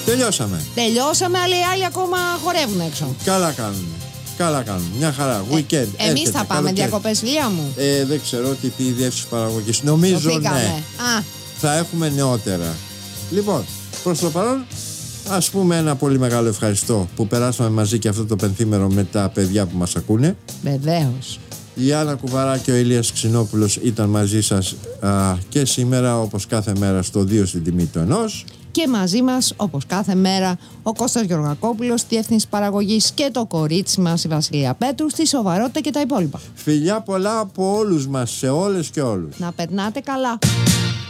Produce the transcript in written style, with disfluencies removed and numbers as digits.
Τελειώσαμε. Τελειώσαμε, αλλά οι άλλοι ακόμα χορεύουν έξω. Καλά κάνουν. Καλά κάνουν. Μια χαρά. Weekend. Εμείς θα πάμε διακοπές, Λία μου. Δεν ξέρω τι πει η διεύθυνση παραγωγής. Νομίζω ναι. Θα έχουμε νεότερα. Λοιπόν, προς το παρόν, ας πούμε ένα πολύ μεγάλο ευχαριστώ που περάσαμε μαζί και αυτό το πενθήμερο με τα παιδιά που μας ακούνε. Βεβαίως. Η Άννα Κουβαρά και ο Ηλίας Ξινόπουλος ήταν μαζί σας και σήμερα, όπως κάθε μέρα, στο 2 στην τιμή του 1. Και μαζί μας, όπως κάθε μέρα, ο Κώστας Γεωργακόπουλος, διεύθυνση παραγωγής, και το κορίτσι μας, η Βασιλεία Πέτρου, στη σοβαρότητα και τα υπόλοιπα. Φιλιά πολλά από όλους μας, σε όλες και όλους. Να περνάτε καλά.